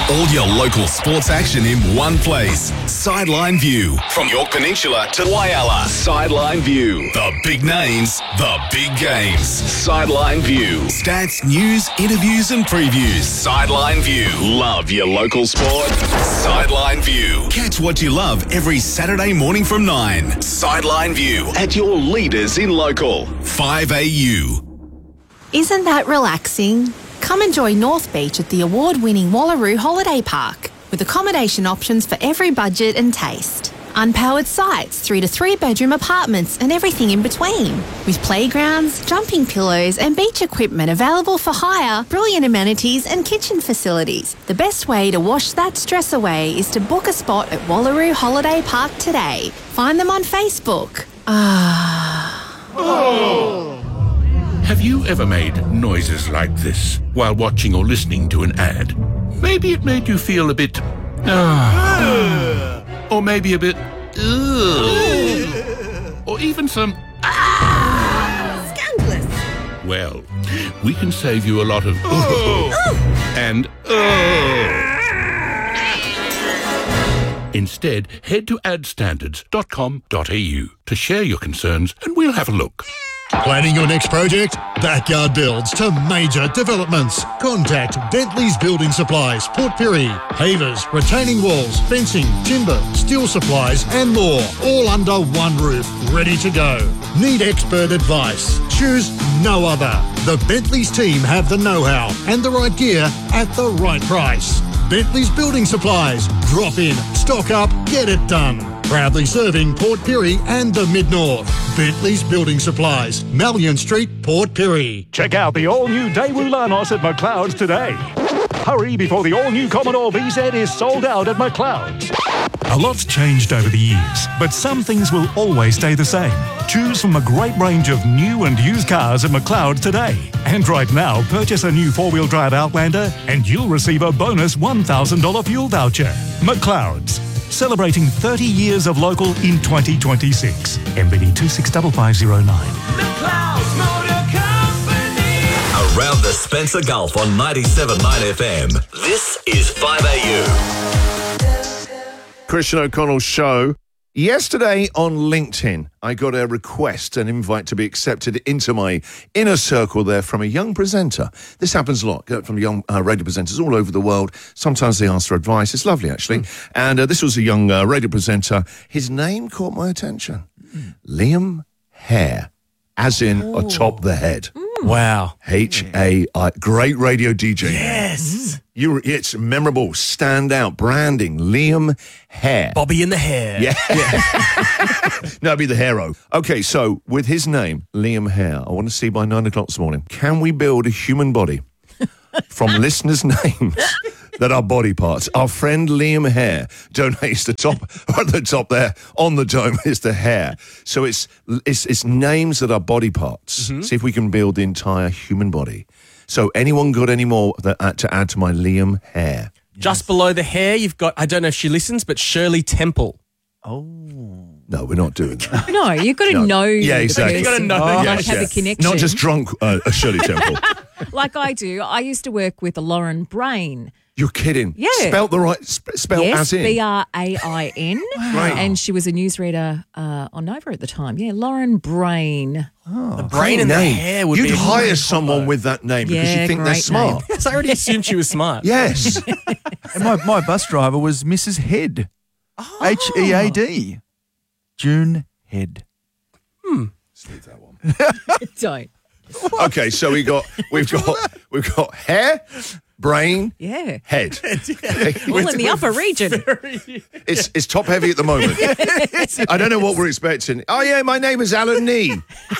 All your local sports action in one place. Sideline View. From York Peninsula to Whyalla. Sideline View. The big names, the big games. Sideline View. Stats, news, interviews and previews. Sideline View. Love your local sport. Sideline View. Catch what you love every Saturday morning from 9. Sideline View. At your leaders in local. 5AU. Isn't that relaxing? Come enjoy North Beach at the award-winning Wallaroo Holiday Park with accommodation options for every budget and taste. Unpowered sites, 3 to 3 bedroom apartments and everything in between. With playgrounds, jumping pillows and beach equipment available for hire, brilliant amenities and kitchen facilities. The best way to wash that stress away is to book a spot at Wallaroo Holiday Park today. Find them on Facebook. Have you ever made noises like this while watching or listening to an ad? Maybe it made you feel a bit... or maybe a bit... or even some... Scandalous. Well, we can save you a lot of... and... Instead, head to adstandards.com.au to share your concerns and we'll have a look. Planning your next project? Backyard builds to major developments. Contact Bentley's Building Supplies, Port Pirie. Pavers, retaining walls, fencing, timber, steel supplies and more. All under one roof, ready to go. Need expert advice? Choose no other. The Bentley's team have the know-how and the right gear at the right price. Bentley's Building Supplies. Drop in, stock up, get it done. Proudly serving Port Pirie and the Mid-North. Bentley's Building Supplies, Malyon Street, Port Pirie. Check out the all-new Daewoo Lanos at McLeod's today. Hurry before the all-new Commodore VZ is sold out at McLeod's. A lot's changed over the years, but some things will always stay the same. Choose from a great range of new and used cars at McLeod's today. And right now, purchase a new four-wheel drive Outlander and you'll receive a bonus $1,000 fuel voucher. McLeod's. Celebrating 30 years of local in 2026. MBD 265509. McLeod's Motor Company. Around the Spencer Gulf on 97.9 FM. This is 5AU. Christian O'Connell's show. Yesterday on LinkedIn, I got a request, an invite to be accepted into my inner circle there from a young presenter. This happens a lot from young radio presenters all over the world. Sometimes they ask for advice. It's lovely, actually. And this was a young radio presenter. His name caught my attention. Liam Hare, as in atop the head. Wow. H-A-I. Great radio DJ. Yes. It's memorable, stand out, branding, Liam Hare. Bobby in the hair. Yeah. No, it'd be the hero. Okay, so with his name, Liam Hare, I want to see by 9 o'clock this morning, can we build a human body from listeners' names that are body parts? Our friend Liam Hare donates the top, at the top there, on the dome is the hair. So it's names that are body parts. See if we can build the entire human body. So anyone got any more to add to my Liam Hare? Just below the hair, you've got, I don't know if she listens, but Shirley Temple. No, we're not doing that. No, you've got to know. Yeah, exactly. You've got to know. Have a connection. Not just drunk Shirley Temple. Like I do. I used to work with Lauren Brain. You're kidding. Yeah. Spelt the right, spelled Yes, as in. Brain. Right. And she was a newsreader on Nova at the time. Yeah, Lauren Brain. The brain and the hair would You'd be a hire great someone combo. with that name because you Yeah, think they're great smart. So I already assumed she was smart. Yes. And my bus driver was Mrs. Head. H-E-A-D. June Head. Leave that one. Don't. Okay, so we've got hair, brain, Yeah. head. All in the upper region. It's top heavy at the moment. I don't know what we're expecting. Oh yeah, my name is Alan Nee.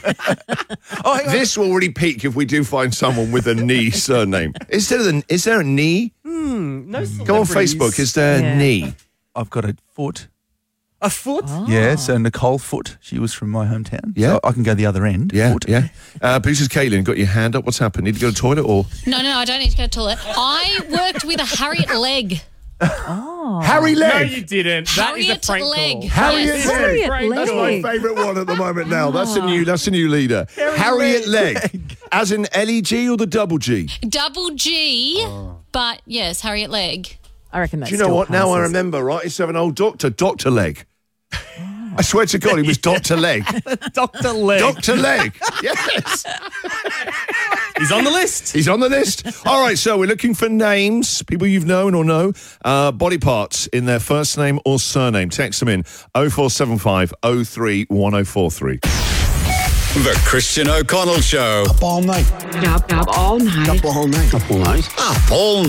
This will really peak if we do find someone with a Nee surname. Is there a Nee? No Go on Facebook. Is there a Nee? I've got a foot. A foot? Yeah, so Nicole Foot. She was from my hometown. Yeah. So I can go the other end. Yeah, Foot. yeah. Producer Caitlin, got your hand up. What's happened? Need to go to the toilet or? No, I don't need to go to the toilet. I worked with a Harriet Legg. Harry Legg. No, you didn't. That is a Harriet prank Legg. call. Harriet Yes. Legg. Harriet That's my Legg. favourite one at the moment now. That's a new leader. Harriet Legg. As in L-E-G or the double G? Double G, but yes, Harriet Legg. I reckon that's Do you know still what? Now I passes. remember, right? It's have an old doctor, Dr. Leg. I swear to God, he was Dr. Leg. Dr. Leg. Dr. Leg. Yes. He's on the list. He's on the list. All right, so we're looking for names, people you've known or know, body parts in their first name or surname. Text them in 0475 03 1043. The Christian O'Connell Show. Up all night. Up all night. Up all night. Up all night. Up all